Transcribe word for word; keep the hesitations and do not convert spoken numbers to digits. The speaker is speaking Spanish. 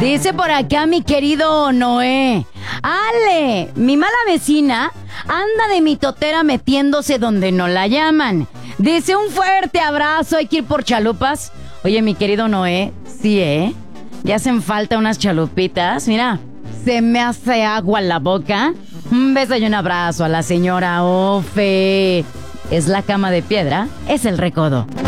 Dice por acá mi querido Noé. Ale, mi mala vecina anda de mitotera metiéndose donde no la llaman. Dice un fuerte abrazo, hay que ir por chalupas. Oye, mi querido Noé, sí, ¿eh? Ya hacen falta unas chalupitas. Mira, se me hace agua en la boca. Un beso y un abrazo a la señora Ofe. ¿Es la cama de piedra? Es el recodo.